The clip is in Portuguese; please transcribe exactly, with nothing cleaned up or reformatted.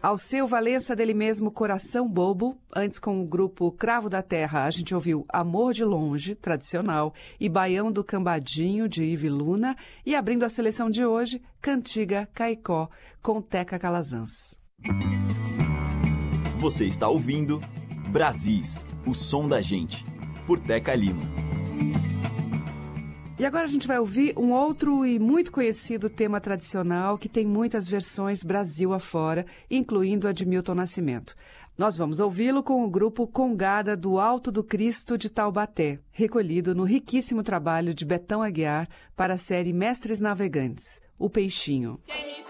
Alceu Valença, dele mesmo, Coração Bobo. Antes, com o grupo Cravo da Terra, a gente ouviu Amor de Longe, tradicional, e Baião do Cambadinho, de Ive Luna. E abrindo a seleção de hoje, Cantiga Caicó, com Teca Calazans. Você está ouvindo Brasis, o som da gente, por Teca Lima. E agora a gente vai ouvir um outro e muito conhecido tema tradicional que tem muitas versões Brasil afora, incluindo a de Milton Nascimento. Nós vamos ouvi-lo com o grupo Congada do Alto do Cristo de Taubaté, recolhido no riquíssimo trabalho de Betão Aguiar para a série Mestres Navegantes, O Peixinho.